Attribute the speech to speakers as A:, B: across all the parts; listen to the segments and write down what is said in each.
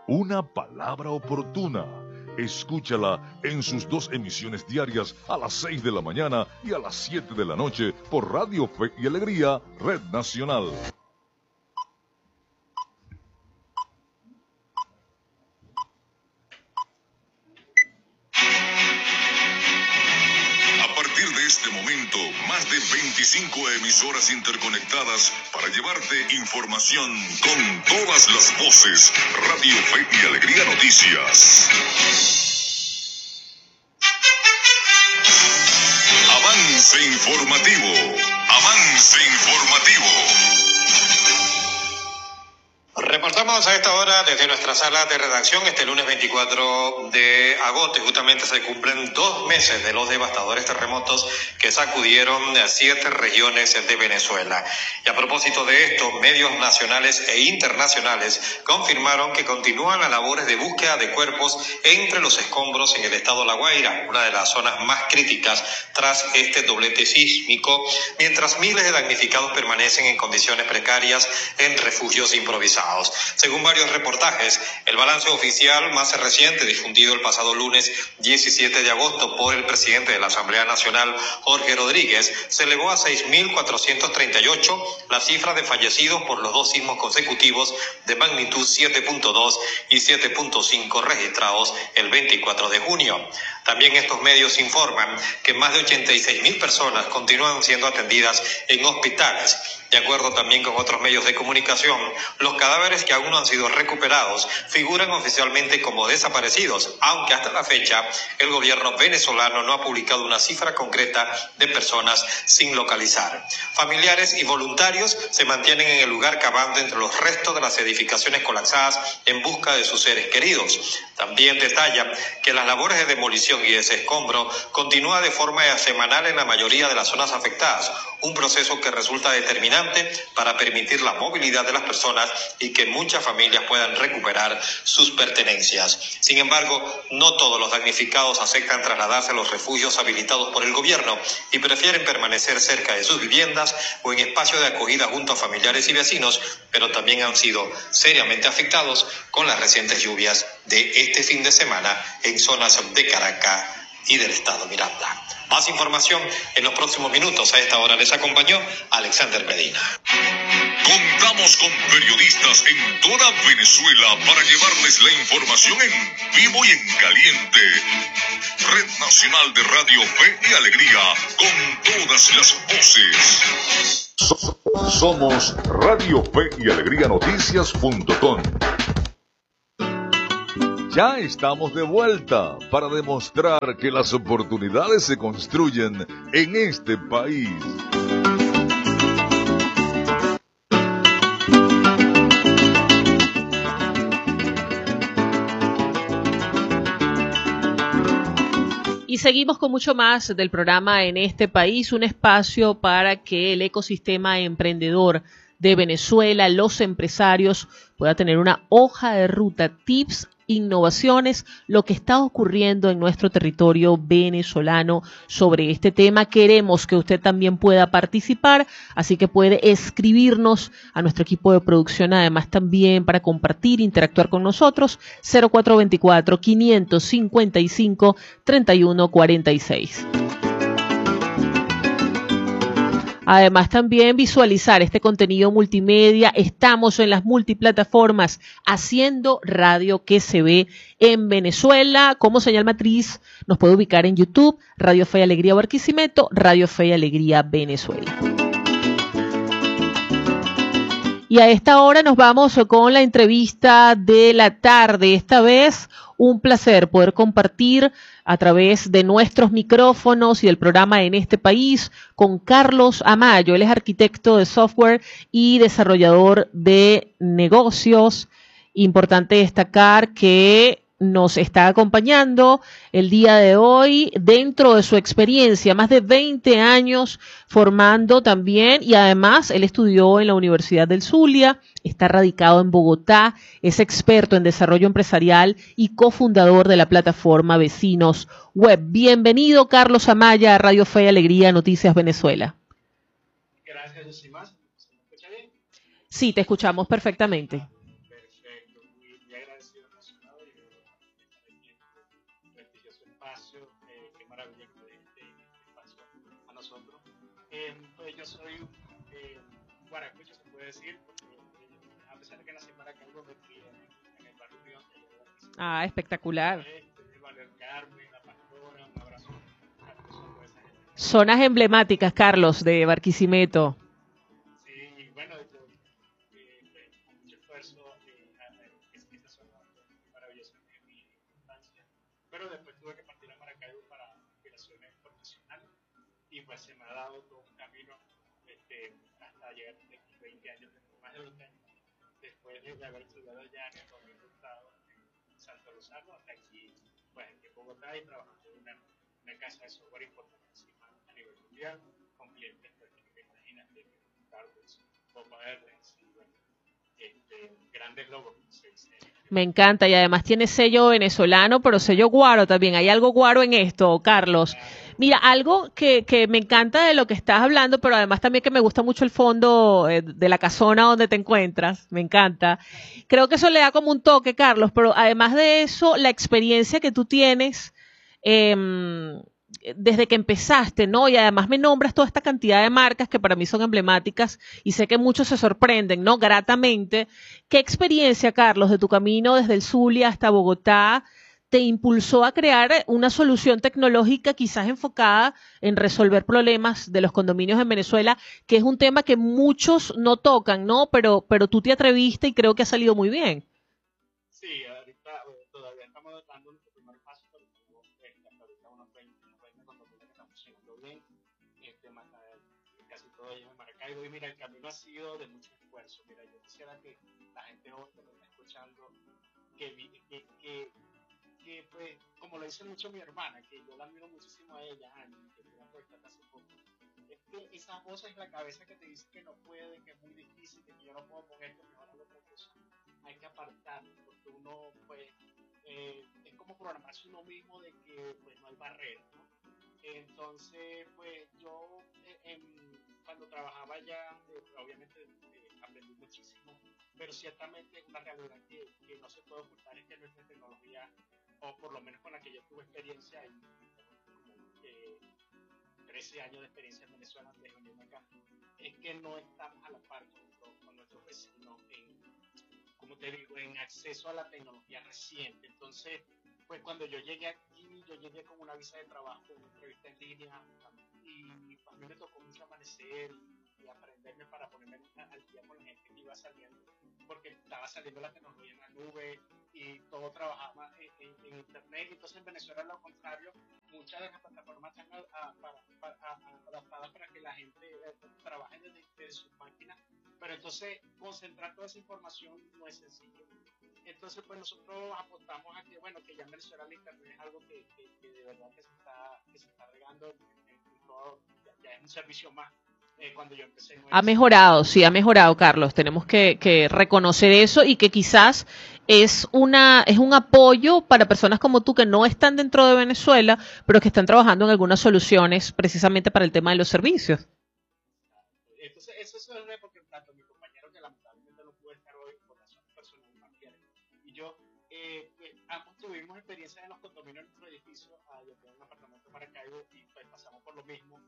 A: una palabra oportuna. Escúchala en sus 2 emisiones diarias a las 6 de la mañana y a las 7 de la noche por Radio Fe y Alegría, Red Nacional.
B: A partir de este momento, más de 25 emisoras interconectadas para llevarte información con todas las voces. Radio Fe y Alegría Noticias. Avance informativo. Avance informativo.
C: Reportamos a esta hora desde nuestra sala de redacción este lunes 24 de agosto y justamente se cumplen 2 meses de los devastadores terremotos que sacudieron a 7 regiones de Venezuela. Y a propósito de esto, medios nacionales e internacionales confirmaron que continúan las labores de búsqueda de cuerpos entre los escombros en el estado La Guaira, una de las zonas más críticas tras este doblete sísmico, mientras miles de damnificados permanecen en condiciones precarias en refugios improvisados. Según varios reportajes, el balance oficial más reciente, difundido el pasado lunes 17 de agosto por el presidente de la Asamblea Nacional, Jorge Rodríguez, se elevó a 6.438 la cifra de fallecidos por los 2 sismos consecutivos de magnitud 7.2 y 7.5 registrados el 24 de junio. También estos medios informan que más de 86.000 personas continúan siendo atendidas en hospitales. De acuerdo también con otros medios de comunicación, los cadáveres que aún no han sido recuperados figuran oficialmente como desaparecidos, aunque hasta la fecha el gobierno venezolano no ha publicado una cifra concreta de personas sin localizar. Familiares y voluntarios se mantienen en el lugar cavando entre los restos de las edificaciones colapsadas en busca de sus seres queridos. También detallan que las labores de demolición y desescombro continúan de forma semanal en la mayoría de las zonas afectadas, un proceso que resulta determinante para permitir la movilidad de las personas y que muchas familias puedan recuperar sus pertenencias. Sin embargo, no todos los damnificados aceptan trasladarse a los refugios habilitados por el gobierno y prefieren permanecer cerca de sus viviendas o en espacios de acogida junto a familiares y vecinos, pero también han sido seriamente afectados con las recientes lluvias de este fin de semana en zonas de Caracas y del estado Miranda. Más información en los próximos minutos. A esta hora les acompañó Alexander Medina.
B: Contamos con periodistas en toda Venezuela para llevarles la información en vivo y en caliente. Red Nacional de Radio Fe y Alegría, con todas las voces.
A: Somos Radio Fe y Alegría Noticias.com. Ya estamos de vuelta para demostrar que las oportunidades se construyen en este país.
D: Y seguimos con mucho más del programa En este país, un espacio para que el ecosistema emprendedor de Venezuela, los empresarios, pueda tener una hoja de ruta, tips, innovaciones, lo que está ocurriendo en nuestro territorio venezolano sobre este tema. Queremos que usted también pueda participar, así que puede escribirnos a nuestro equipo de producción, además también para compartir, interactuar con nosotros, 0424-555-3146. Además, también visualizar este contenido multimedia. Estamos en las multiplataformas haciendo radio que se ve en Venezuela. Como señal matriz, nos puede ubicar en YouTube, Radio Fe y Alegría Barquisimeto, Radio Fe y Alegría Venezuela. Y a esta hora nos vamos con la entrevista de la tarde. Esta vez un placer poder compartir a través de nuestros micrófonos y el programa En este país con Carlos Amayo. Él es arquitecto de software y desarrollador de negocios. Importante destacar que nos está acompañando el día de hoy dentro de su experiencia, más de 20 años formando también, y además él estudió en la Universidad del Zulia, está radicado en Bogotá, es experto en desarrollo empresarial y cofundador de la plataforma Vecinos Web. Bienvenido, Carlos Amaya, a Radio Fe y Alegría, Noticias Venezuela.
E: Gracias, Yosimar. ¿Se me escucha bien?
D: Sí, te escuchamos perfectamente.
E: Perfecto, muy agradecido agradecido, emocionado y estar aquí en este prestigioso espacio. Qué maravilla que de este espacio a nosotros. Pues yo soy guaracucho, se puede decir, porque a pesar de que nací en Maracaibo, me crié en el barrio Río.
D: Ah, espectacular.
E: Valer Carmen, La Pastora, un abrazo a toda esa gente.
D: Zonas emblemáticas, Carlos, de Barquisimeto.
E: Sí, y bueno, yo con mucho esfuerzo, esa zona maravillosa en mi infancia, pero después tuve que partir a Maracaibo para aspiraciones profesionales y pues se me ha dado todo un camino hasta llegar a 20 años, más de 20 años, después de haber estudiado ya en el Universidad en Santo Luzano, hasta aquí, pues en Bogotá, y trabajando en una casa de software importantísima a nivel mundial, con clientes, pues, que te imaginas, de Starbucks, Boba Airlines, y bueno, grandes logos, se dice.
D: Me encanta, y además tiene sello venezolano, pero sello guaro también. Hay algo guaro en esto, Carlos. Mira, algo que me encanta de lo que estás hablando, pero además también que me gusta mucho el fondo de la casona donde te encuentras, me encanta. Creo que eso le da como un toque, Carlos, pero además de eso, la experiencia que tú tienes desde que empezaste, ¿no? Y además me nombras toda esta cantidad de marcas que para mí son emblemáticas y sé que muchos se sorprenden, ¿no? Gratamente. ¿Qué experiencia, Carlos, de tu camino desde el Zulia hasta Bogotá te impulsó a crear una solución tecnológica quizás enfocada en resolver problemas de los condominios en Venezuela, que es un tema que muchos no tocan, ¿no? Pero tú te atreviste y creo que ha salido muy bien.
E: Sí, ahorita todavía estamos dando nuestro primer paso, pero tenemos hasta ahorita unos 20 condominios que estamos llegando bien, casi todos ellos en Maracaibo. Y mira, el camino ha sido de mucho esfuerzo. Mira, yo quisiera que la gente hoy que me está escuchando, que pues, como lo dice mucho mi hermana, que yo la admiro muchísimo a ella, Ani, que tuve la oportunidad hace poco, es que esa voz en la cabeza que te dice que no puede, que es muy difícil, que yo no puedo con esto, mejor hago otra cosa, hay que apartarlo, porque uno, pues, es como programarse uno mismo de que, pues, no hay barreras, ¿no? Entonces, pues, yo, cuando trabajaba ya, obviamente, aprendí muchísimo, pero ciertamente es una realidad que no se puede ocultar, es que nuestra tecnología, o por lo menos con la que yo tuve experiencia, y como 13 años de experiencia en Venezuela antes de venirme acá, es que no estamos a la par con nuestros vecinos como te digo, en acceso a la tecnología reciente. Entonces, pues cuando yo llegué aquí, yo llegué con una visa de trabajo, una entrevista en línea, y a mí me tocó mucho amanecer y aprenderme para ponerme al día con la gente que iba saliendo, porque estaba saliendo la tecnología en la nube y todo trabajaba en internet. Entonces en Venezuela, lo contrario, muchas de las plataformas están adaptadas para que la gente trabaje desde sus máquinas, pero entonces concentrar toda esa información no es sencillo. Entonces, pues nosotros apostamos a que, bueno, que ya en Venezuela el internet es algo que de verdad que se está regando en todo, ya es un servicio más. Cuando yo empecé no
D: ha mejorado, sí, ha mejorado, Carlos. Tenemos que reconocer eso y que quizás es un apoyo para personas como tú que no están dentro de Venezuela, pero que están trabajando en algunas soluciones precisamente para el tema de los servicios.
E: Entonces, eso es porque tanto mi compañero, que lamentablemente no pudo estar hoy por razones personales familiares, y yo, ambos tuvimos experiencias en los condominios de nuestro edificio. Yo tengo un apartamento en Maracaibo y pues pasamos por lo mismo.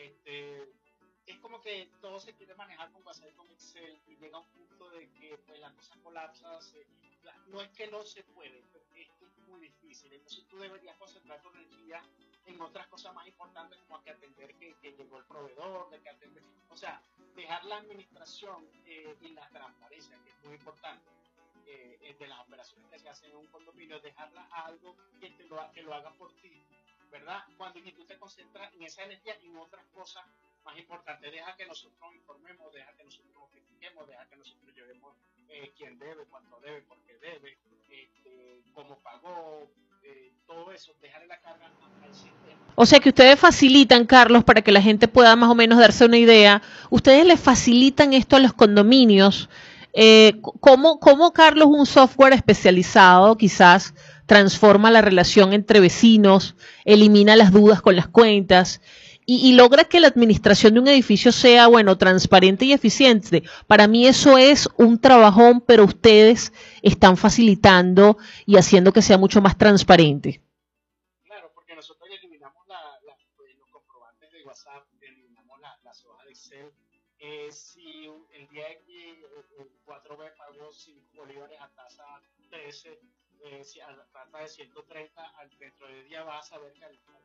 E: Es como que todo se quiere manejar con WhatsApp y con Excel, y llega un punto de que pues la cosa colapsa. No es que no se puede, pero es que es muy difícil. Entonces tú deberías concentrar tu energía en otras cosas más importantes, como que atender que llegó el proveedor, de que atender, o sea, dejar la administración y la transparencia, que es muy importante, de las operaciones que se hacen en un condominio, dejarla a algo que lo haga por ti, ¿verdad? Cuando tú te concentras en esa energía y en otras cosas más importantes, deja que nosotros informemos, deja que nosotros notifiquemos, deja que nosotros llevemos quién debe, cuánto debe, por qué debe, cómo pagó, todo eso, dejarle la carga al sistema.
D: O sea que ustedes facilitan, Carlos, para que la gente pueda más o menos darse una idea, ustedes les facilitan esto a los condominios. ¿Cómo, Carlos, un software especializado quizás transforma la relación entre vecinos, elimina las dudas con las cuentas y logra que la administración de un edificio sea, bueno, transparente y eficiente. Para mí eso es un trabajón, pero ustedes están facilitando y haciendo que sea mucho más transparente.
E: Claro, porque nosotros eliminamos los comprobantes de WhatsApp, eliminamos las hojas de Excel. Si el día X el 4B pagó 5 bolívares a tasa 13, si a la tasa de 130, dentro de día vas a saber que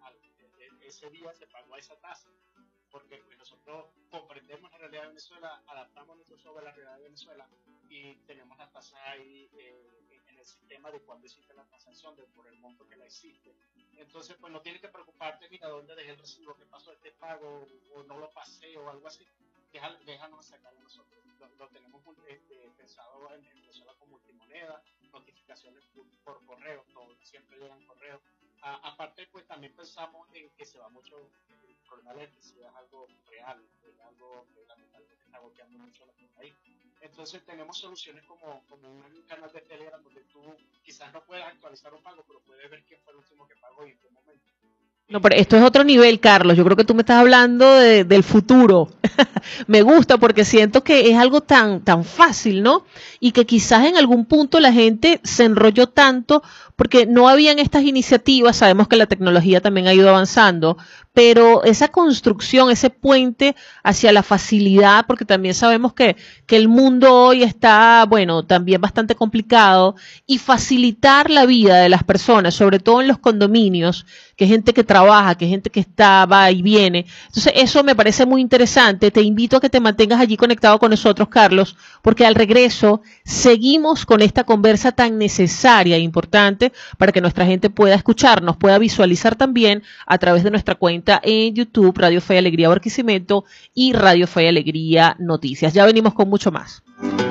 E: ese día se pagó a esa tasa. Porque pues, nosotros comprendemos la realidad de Venezuela, adaptamos nuestro software a la realidad de Venezuela y tenemos la tasa ahí en el sistema de cuándo existe la transacción, por el monto que la existe. Entonces, pues no tienes que preocuparte, mira, dónde dejé el recibo, qué pasó este pago, o no lo pasé, o algo así. Déjanos sacarlo nosotros. Lo tenemos pensado en Venezuela con multimoneda, notificaciones por correo, todo, siempre llegan correo. Aparte, pues también pensamos en que se va mucho el problema de la electricidad, es algo real, es algo que lamentablemente está golpeando mucho la gente ahí. Entonces tenemos soluciones como un canal de Telegram donde tú quizás no puedas actualizar un pago, pero puedes ver quién fue el último que pagó y en qué momento.
D: No, pero esto es otro nivel, Carlos. Yo creo que tú me estás hablando del futuro. Me gusta porque siento que es algo tan fácil, ¿no? Y que quizás en algún punto la gente se enrolló tanto porque no habían estas iniciativas. Sabemos que la tecnología también ha ido avanzando, pero esa construcción, ese puente hacia la facilidad, porque también sabemos que el mundo hoy está, bueno, también bastante complicado, y facilitar la vida de las personas, sobre todo en los condominios, que es gente que trabaja, que es gente que va y viene. Entonces, eso me parece muy interesante. Te invito a que te mantengas allí conectado con nosotros, Carlos, porque al regreso seguimos con esta conversa tan necesaria e importante para que nuestra gente pueda escucharnos, pueda visualizar también a través de nuestra cuenta en YouTube, Radio Fe y Alegría Barquisimeto y Radio Fe y Alegría Noticias. Ya venimos con mucho más.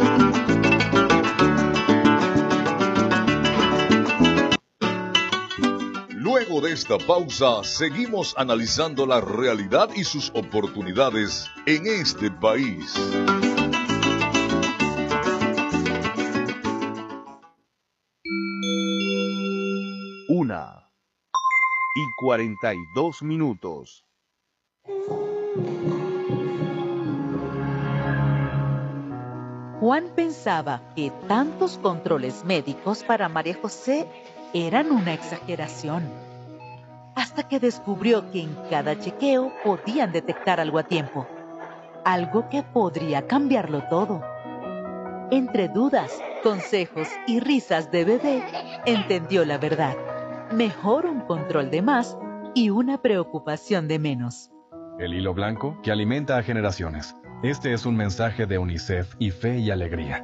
A: Luego de esta pausa, seguimos analizando la realidad y sus oportunidades en este país.
F: Una y 42 minutos.
G: Juan pensaba que tantos controles médicos para María José eran una exageración, hasta que descubrió que en cada chequeo podían detectar algo a tiempo, algo que podría cambiarlo todo. Entre dudas, consejos y risas de bebé, entendió la verdad. Mejor un control de más y una preocupación de menos.
H: El hilo blanco que alimenta a generaciones. Este es un mensaje de UNICEF y Fe y Alegría.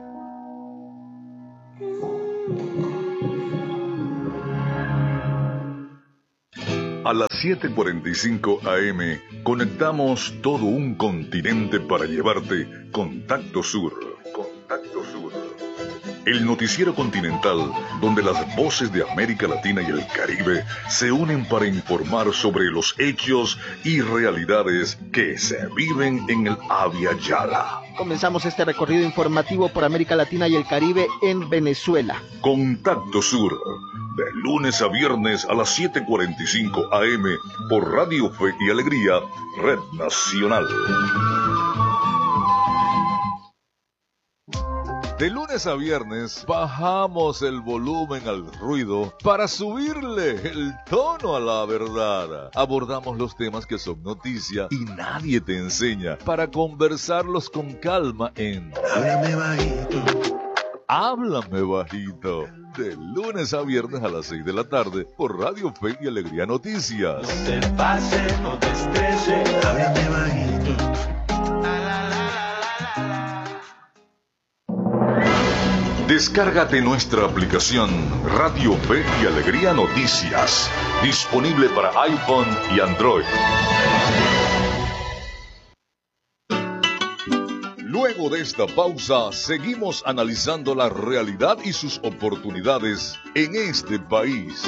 A: A las 7:45 AM conectamos todo un continente para llevarte Contacto Sur. Contacto Sur. El noticiero continental donde las voces de América Latina y el Caribe se unen para informar sobre los hechos y realidades que se viven en el Abya Yala.
I: Comenzamos este recorrido informativo por América Latina y el Caribe en Venezuela.
A: Contacto Sur, de lunes a viernes a las 7:45 AM por Radio Fe y Alegría, Red Nacional. De lunes a viernes bajamos el volumen al ruido para subirle el tono a la verdad. Abordamos los temas que son noticia y nadie te enseña para conversarlos con calma en Háblame Bajito. Háblame Bajito. De lunes a viernes a las 6 de la tarde por Radio Fe y Alegría Noticias.
J: No te pase, no te estreses. Háblame bajito.
A: Descárgate nuestra aplicación Radio Fe y Alegría Noticias, disponible para iPhone y Android. Luego de esta pausa, seguimos analizando la realidad y sus oportunidades en este país.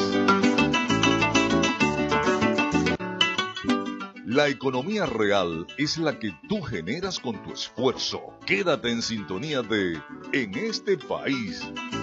A: La economía real es la que tú generas con tu esfuerzo. Quédate en sintonía de En este país.